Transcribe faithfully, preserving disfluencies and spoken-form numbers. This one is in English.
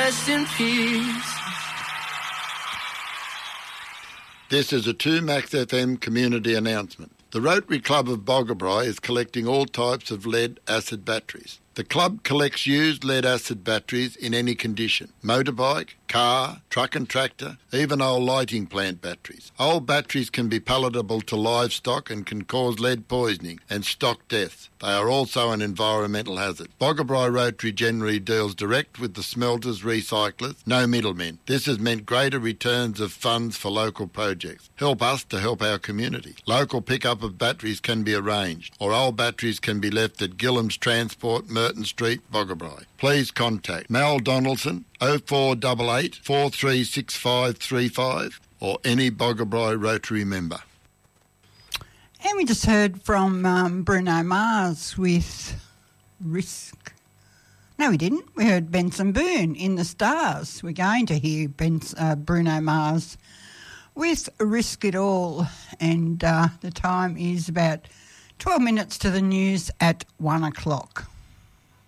rest in peace. This is a two Max F M community announcement. The Rotary Club of Boggabri is collecting all types of lead-acid batteries. The club collects used lead-acid batteries in any condition: motorbike, car, truck and tractor, even old lighting plant batteries. Old batteries can be palatable to livestock and can cause lead poisoning and stock deaths. They are also an environmental hazard. Boggabri Rotary generally deals direct with the smelters, recyclers, no middlemen. This has meant greater returns of funds for local projects. Help us to help our community. Local pickup of batteries can be arranged, or old batteries can be left at Gillam's Transport, Merton Street, Boggabri. Please contact Mal Donaldson, oh four eight eight, four three six five three five, or any Boggabri Rotary member. And we just heard from um, Bruno Mars with Risk. No, we didn't. We heard Benson Boone in the Stars. We're going to hear ben, uh, Bruno Mars with Risk It All. And uh, the time is about twelve minutes to the news at one o'clock.